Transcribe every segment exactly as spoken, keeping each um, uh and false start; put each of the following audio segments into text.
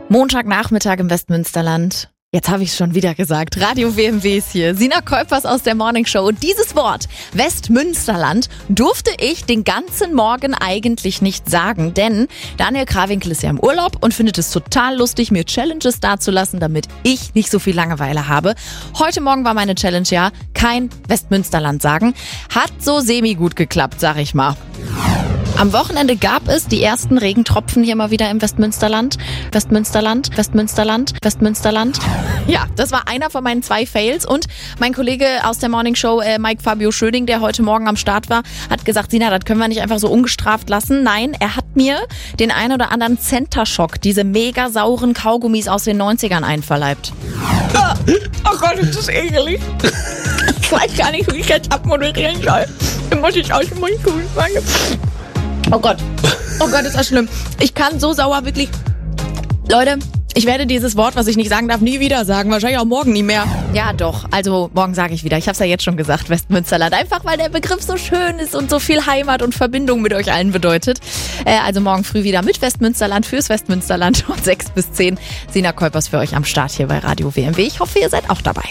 Montagnachmittag im Westmünsterland. Jetzt habe ich es schon wieder gesagt. Radio W M W ist hier. Sina Kuipers aus der Morning Show. Und dieses Wort, Westmünsterland, durfte ich den ganzen Morgen eigentlich nicht sagen. Denn Daniel Krawinkel ist ja im Urlaub und findet es total lustig, mir Challenges dazulassen, damit ich nicht so viel Langeweile habe. Heute Morgen war meine Challenge ja, kein Westmünsterland sagen. Hat so semi-gut geklappt, sag ich mal. Am Wochenende gab es die ersten Regentropfen hier mal wieder im Westmünsterland. Westmünsterland, Westmünsterland, Westmünsterland. Ja, das war einer von meinen zwei Fails. Und mein Kollege aus der Morning Show, äh, Mike Fabio Schöding, der heute Morgen am Start war, hat gesagt, Sina, das können wir nicht einfach so ungestraft lassen. Nein, er hat mir den ein oder anderen Center Shock, diese mega sauren Kaugummis aus den neunzigern einverleibt. Oh, oh Gott, ist das ekelig. Ich weiß gar nicht, wie ich jetzt abmoderieren soll. Dann muss ich aus dem Mund tun. Oh Gott, oh Gott, ist das schlimm. Ich kann so sauer wirklich... Leute, ich werde dieses Wort, was ich nicht sagen darf, nie wieder sagen. Wahrscheinlich auch morgen nie mehr. Ja doch, also morgen sage ich wieder. Ich habe es ja jetzt schon gesagt, Westmünsterland. Einfach, weil der Begriff so schön ist und so viel Heimat und Verbindung mit euch allen bedeutet. Äh, also morgen früh wieder mit Westmünsterland fürs Westmünsterland von sechs bis zehn. Sina Kuipers für euch am Start hier bei Radio W M W. Ich hoffe, ihr seid auch dabei.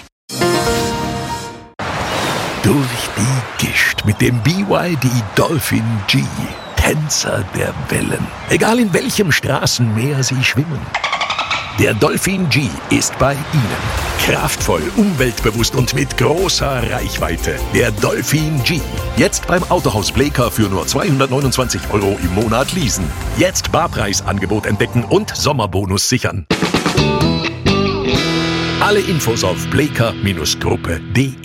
Durch die Gischt mit dem B Y D Dolphin G. Tänzer der Wellen. Egal in welchem Straßenmeer sie schwimmen. Der Dolphin G ist bei Ihnen. Kraftvoll, umweltbewusst und mit großer Reichweite. Der Dolphin G. Jetzt beim Autohaus Bleeker für nur zweihundertneunundzwanzig Euro im Monat leasen. Jetzt Barpreisangebot entdecken und Sommerbonus sichern. Alle Infos auf bleeker Bindestrich gruppe punkt de.